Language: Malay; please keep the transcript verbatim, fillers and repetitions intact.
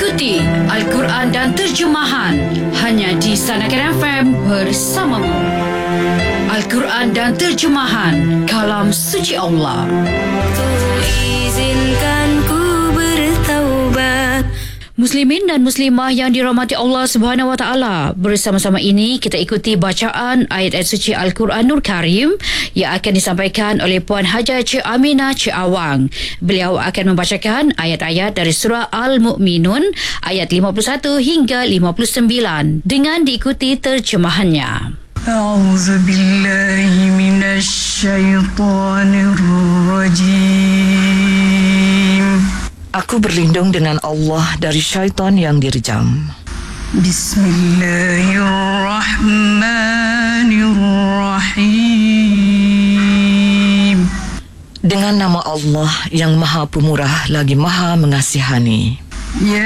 Ikuti Al-Quran dan terjemahan hanya di Sanakan F M bersamamu. Al-Quran dan terjemahan kalam suci Allah. Izinkan ku bertaubat. Muslimin dan muslimah yang dirahmati Allah Subhanahu Wa Taala, bersama-sama ini kita ikuti bacaan ayat-ayat suci Al-Quran Nur Karim yang akan disampaikan oleh Puan Haja Cik Aminah Cik Awang. Beliau akan membacakan ayat-ayat dari surah Al-Mu'minun ayat lima puluh satu hingga lima puluh sembilan dengan diikuti terjemahannya. A'udzu billahi minasy syaithanir rajim. Aku berlindung dengan Allah dari syaitan yang direjam. Bismillahirrahmanirrahim. Dengan nama Allah yang Maha Pemurah lagi Maha Mengasihani. Ya